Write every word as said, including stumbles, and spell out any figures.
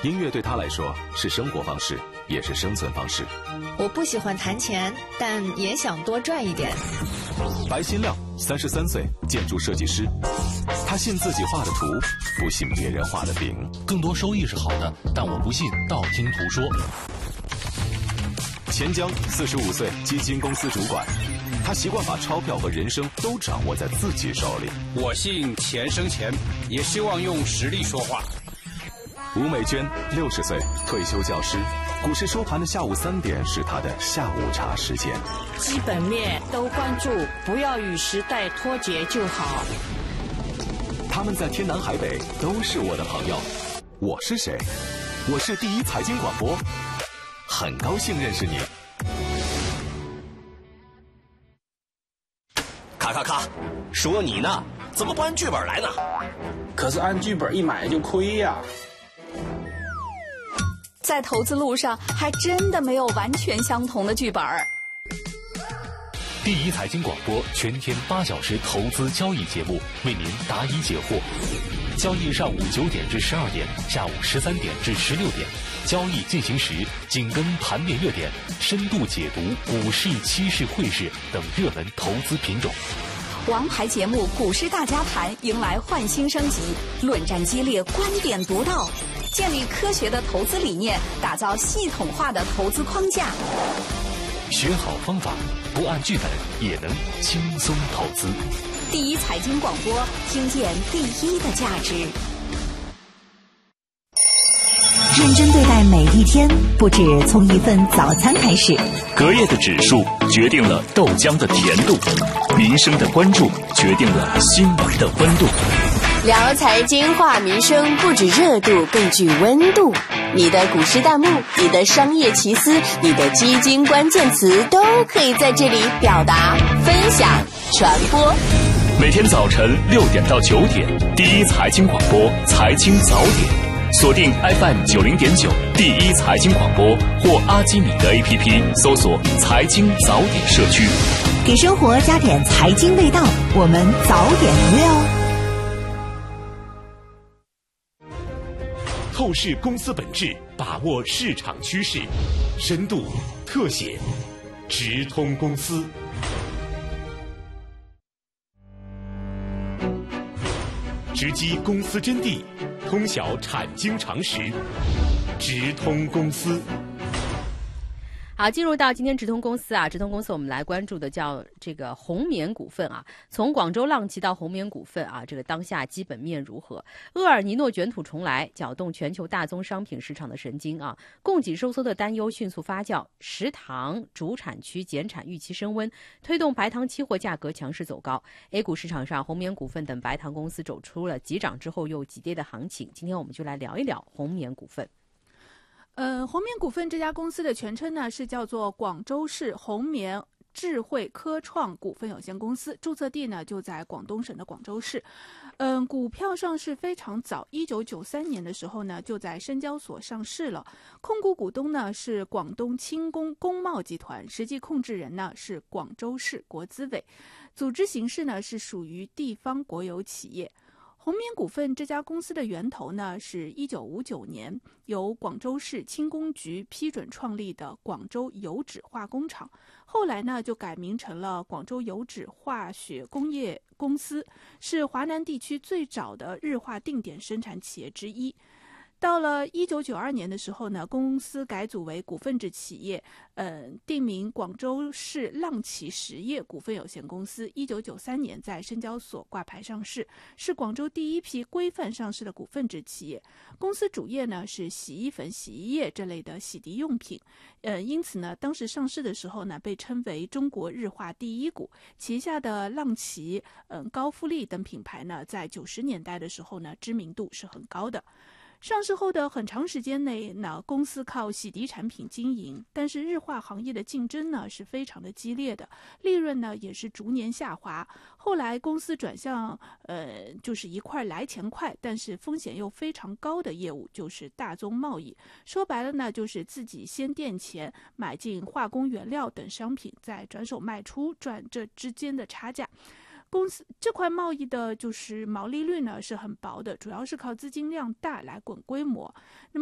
音乐对他来说是生活方式，也是生存方式。 我不喜欢弹钱，但也想多赚一点。 白新亮，三十三岁，建筑设计师。他信自己画的图，不信别人画的饼。 更多收益是好的，但我不信道听途说。 钱江，四十五岁，基金公司主管。他习惯把钞票和人生都掌握在自己手里。 我信钱生钱，也希望用实力说话。 吴美娟，六十岁，退休教师。股市收盘的下午三点是他的下午茶时间。 基本面都关注，不要与时代脱节就好。 他们在天南海北都是我的朋友。我是谁？我是第一财经广播，很高兴认识你。 咔咔咔，说你呢，怎么不按剧本来呢？ 可是按剧本一买就亏呀。 在投资路上，还真的没有完全相同的剧本。 第一财经广播全天八小时投资交易节目，为您答疑解惑。交易上午九点至十二点，下午十三点至十六点。交易进行时，紧跟盘面热点，深度解读股市、期市、汇市等热门投资品种。 王牌节目《股市大家谈》迎来焕新升级，论战激烈，观点独到，建立科学的投资理念，打造系统化的投资框架。 学好方法，不按剧本也能轻松投资。 第一财经广播，听见第一的价值。 认真对待每一天，不止从一份早餐开始。 隔夜的指数决定了豆浆的甜度，民生的关注决定了新闻的温度。 聊财经话民生，不止热度，更具温度。你的股市弹幕，你的商业奇思，你的基金关键词，都可以在这里表达、分享、传播。 每天早晨六点到九点，第一财经广播财经早点。锁定 F M 九零点九第一财经广播或阿基米德 A P P 搜索财经早点社区， 给生活加点财经味道，我们早点约哦。透视公司本质，把握市场趋势，深度特写，直通公司。直击公司真谛，通晓产经常识，直通公司。 好，进入到今天直通公司啊，直通公司我们来关注的叫这个红棉股份啊。从广州浪奇到红棉股份啊，这个当下基本面如何？厄尔尼诺卷土重来，搅动全球大宗商品市场的神经啊。供给收缩的担忧迅速发酵，食糖主产区减产预期升温，推动白糖期货价格强势走高。A 股市场上，红棉股份等白糖公司走出了急涨之后又急跌的行情。今天我们就来聊一聊红棉股份。 呃，红棉股份这家公司的全称呢是叫做广州市红棉智慧科创股份有限公司，注册地呢就在广东省的广州市。嗯、呃，股票上市非常早，一九九三年的时候呢就在深交所上市了。控股股东呢是广东轻工工贸集团，实际控制人呢是广州市国资委，组织形式呢是属于地方国有企业。红棉股份这家公司的源头呢是一九五九年由广州市轻工局批准创立的广州油脂化工厂，后来呢就改名成了广州油脂化学工业公司，是华南地区最早的日化定点生产企业之一。到了一九九二年的时候呢，公司改组为股份制企业，呃，定名广州市浪奇实业股份有限公司。一九九三年在深交所挂牌上市，是广州第一批规范上市的股份制企业。公司主业呢是洗衣粉、洗衣液这类的洗涤用品，呃，因此呢，当时上市的时候呢，被称为中国日化第一股。旗下的浪奇、嗯、呃、高富丽等品牌呢，在九十年代的时候呢，知名度是很高的。上市后的很长时间内呢，公司靠洗涤产品经营，但是日化行业的竞争呢是非常的激烈的，利润呢也是逐年下滑。后来公司转向呃，就是一块来钱快，但是风险又非常高的业务，就是大宗贸易。说白了呢，就是自己先垫钱买进化工原料等商品，再转手卖出，赚这之间的差价。公司这块贸易的就是毛利率呢是很薄的，主要是靠资金量大来滚规模。那么